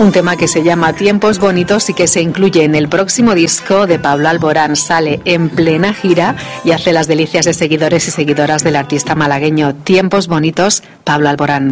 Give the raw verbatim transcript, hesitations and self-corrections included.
un tema que se llama Tiempos Bonitos y que se incluye en el próximo disco de Pablo Alborán. Sale en plena gira y hace las delicias de seguidores y seguidoras del artista malagueño. Tiempos Bonitos, Pablo Alborán.